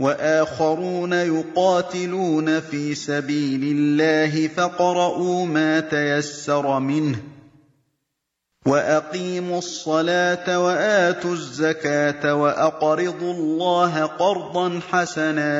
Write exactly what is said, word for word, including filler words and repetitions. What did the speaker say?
وآخرون يقاتلون في سبيل الله فاقرءوا ما تيسر منه وأقيموا الصلاة وآتوا الزكاة وأقرضوا الله قرضا حسنا